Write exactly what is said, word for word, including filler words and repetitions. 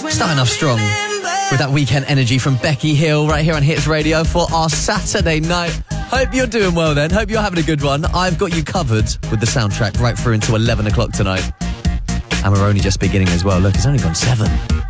Starting off strong with that weekend energy from Becky Hill right here on Hits Radio for our Saturday night. Hope you're doing well then. Hope you're having a good one. I've got you covered with the soundtrack right through into eleven o'clock tonight. And we're only just beginning as well. Look, it's only gone seven.